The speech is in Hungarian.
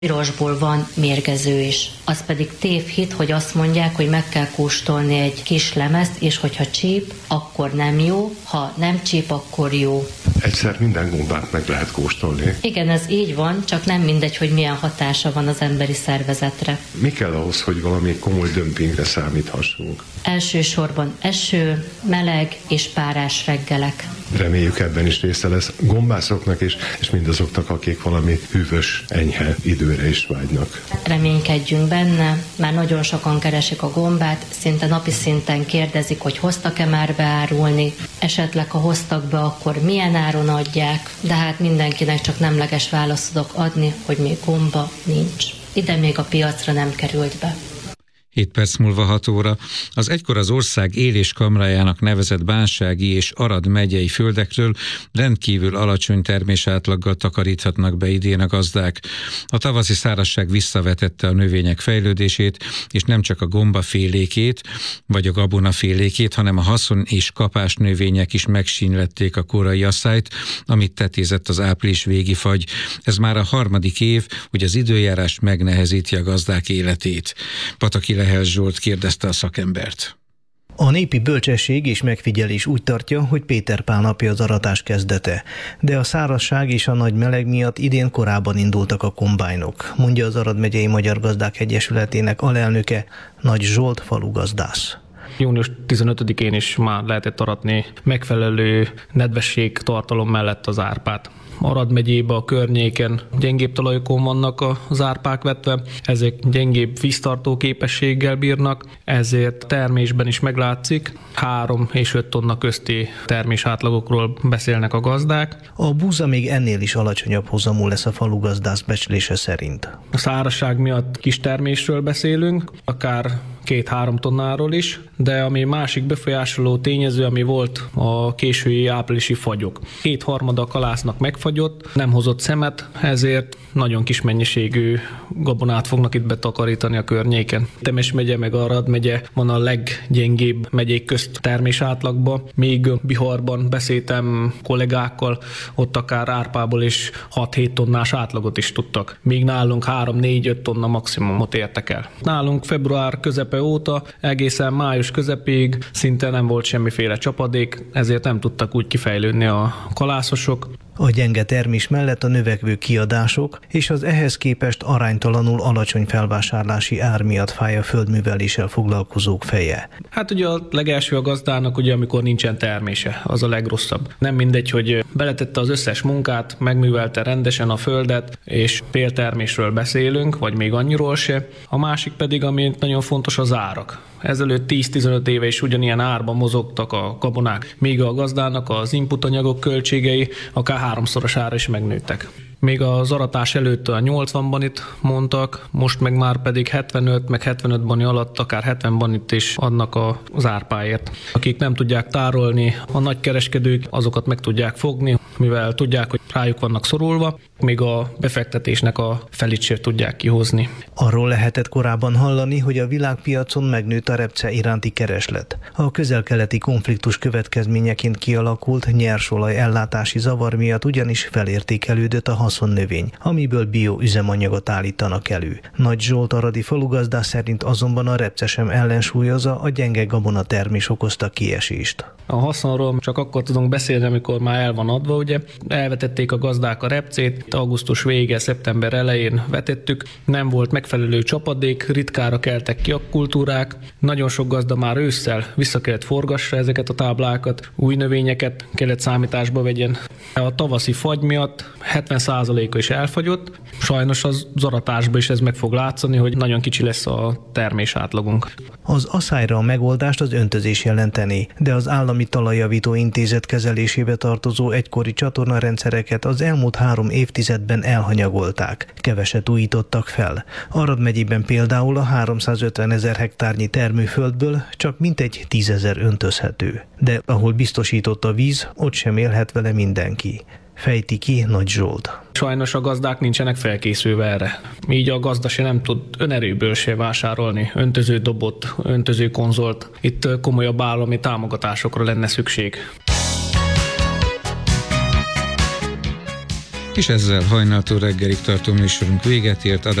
Pirosból van mérgező is. Az pedig tévhit, hogy azt mondják, hogy meg kell kóstolni egy kis lemezt, és hogyha csíp, akkor nem jó, ha nem csíp, akkor jó. Egyszer minden gombát meg lehet kóstolni. Igen, ez így van, csak nem mindegy, hogy milyen hatása van az emberi szervezetre. Mi kell ahhoz, hogy valami komoly dömpingre számíthassunk? Elsősorban eső, meleg és párás reggelek. Reméljük ebben is része lesz gombászoknak és mindazoknak, akik valami hűvös, enyhe időre is vágynak. Reménykedjünk benne, már nagyon sokan keresik a gombát, szinte napi szinten kérdezik, hogy hoztak-e már beárulni, esetleg ha hoztak be, akkor milyen áron adják, de hát mindenkinek csak nemleges választ tudok adni, hogy még gomba nincs. Ide még a piacra nem került be. 7 perc múlva 6 óra. Az egykor az ország éléskamrájának nevezett Bánsági és Arad megyei földekről rendkívül alacsony termésátlaggal takaríthatnak be idén a gazdák. A tavaszi szárazság visszavetette a növények fejlődését, és nem csak a gombafélékét vagy a gabonafélékét, hanem a haszon és kapás növények is megsínlették a korai asszályt, amit tetézett az április végi fagy. Ez már a 3. év, hogy az időjárás megnehezíti a gazdák életét. Pataki Lehel Zsolt kérdezte a szakembert. A népi bölcsesség és megfigyelés úgy tartja, hogy Péter Pál napja az aratás kezdete, de a szárazság és a nagy meleg miatt idén korábban indultak a kombájnok, mondja az Arad megyei Magyar Gazdák Egyesületének alelnöke, Nagy Zsolt falugazdász. Június 15-én is már lehetett aratni megfelelő nedvesség tartalom mellett az árpát. Arad megyében a környéken gyengébb talajokon vannak az árpák vetve, ezek gyengébb víztartó képességgel bírnak, ezért termésben is meglátszik, 3 és 5 tonna közti termés átlagokról beszélnek a gazdák. A búza még ennél is alacsonyabb hozamú lesz a falugazdász becslése szerint. A szárazság miatt kis termésről beszélünk, akár 2-3 tonnáról is, de ami másik befolyásoló tényező, ami volt a késői áprilisi fagyok. 2/3 a kalásznak megfagyott, nem hozott szemet, ezért nagyon kis mennyiségű gabonát fognak itt betakarítani a környéken. Temes megye meg Arad megye van a leggyengébb megyék közt termés átlagban, míg Biharban beszéltem kollégákkal, ott akár árpából is 6-7 tonnás átlagot is tudtak, míg nálunk 3-4-5 tonna maximumot értek el. Nálunk február közepe óta egészen május közepéig szinte nem volt semmiféle csapadék, ezért nem tudtak úgy kifejlődni a kalászosok. A gyenge termés mellett a növekvő kiadások és az ehhez képest aránytalanul alacsony felvásárlási ár miatt fáj a földműveléssel foglalkozók feje. Hát ugye a legelső a gazdának, ugye, amikor nincsen termése, az a legrosszabb. Nem mindegy, hogy beletette az összes munkát, megművelte rendesen a földet, és féltermésről beszélünk, vagy még annyiról se. A másik pedig, ami nagyon fontos, az árak. Ezelőtt 10-15 éve is ugyanilyen árban mozogtak a gabonák, míg a gazdának az inputanyagok költségei akár 3-szorosára is megnőttek. Még az aratás előtt a 80 banit mondtak, most meg már pedig 75, meg 75 bani alatt akár 70 banit is adnak az árpáért. Akik nem tudják tárolni, a nagykereskedők azokat meg tudják fogni, mivel tudják, hogy rájuk vannak szorulva, még a befektetésnek a felét sem tudják kihozni. Arról lehetett korábban hallani, hogy a világpiacon megnőtt a repce iránti kereslet. A közel-keleti konfliktus következményeként kialakult nyersolaj ellátási zavar miatt ugyanis felértékelődött a haszonnövény, amiből bioüzemanyagot állítanak elő. Nagy Zsolt aradi falugazdász szerint azonban a repce sem ellensúlyozza a gyenge gabonatermés okozta kiesést. A haszonról csak akkor tudunk beszélni, amikor már el van adva, ugye. Elvetették a gazdák a repcét, augusztus vége, szeptember elején vetettük, nem volt megfelelő csapadék, ritkára keltek ki a kultúrák, nagyon sok gazda már ősszel vissza kellett forgassa ezeket a táblákat, új növényeket kellett számításba vegyen. A tavaszi fagy miatt 70%-a is elfagyott, sajnos az aratásban is ez meg fog látszani, hogy nagyon kicsi lesz a termés átlagunk. Az asszályra a megoldást az öntözés jelenteni, de az Állami Talajjavító Intézet kezelésébe tartozó egykori csatornarendszereket az elmúlt 3 évtizedben elhanyagolták, keveset újítottak fel. Arad megyében például a 350 000 hektárnyi termőföldből csak mintegy 10 000 öntözhető. De ahol biztosított a víz, ott sem élhet vele mindenki. Fejti ki Nagy Zsolt. Sajnos a gazdák nincsenek felkészülve erre. Így a gazda se nem tud önerőből se vásárolni öntöződobot, öntözőkonzolt. Itt komolyabb állami támogatásokra lenne szükség. És ezzel hajnaltól reggelig tartó műsorunk véget ért.